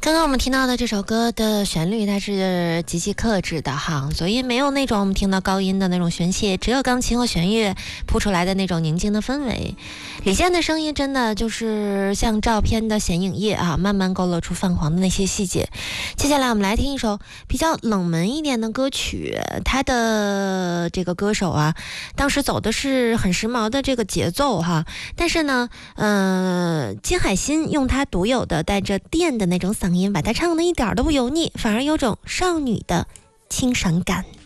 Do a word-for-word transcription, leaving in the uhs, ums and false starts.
刚刚我们听到的这首歌的旋律，它是极其克制的哈，所以没有那种我们听到高音的那种宣泄，只有钢琴和弦乐铺出来的那种宁静的氛围。李健的声音真的就是像照片的显影液啊，慢慢勾勒出泛黄的那些细节。接下来我们来听一首比较冷门一点的歌曲，他的这个歌手啊，当时走的是很时髦的这个节奏哈，但是呢，呃，金海心用他独有的带着电的那种嗓音，把它唱的一点都不油腻，反而有种少女的清爽感。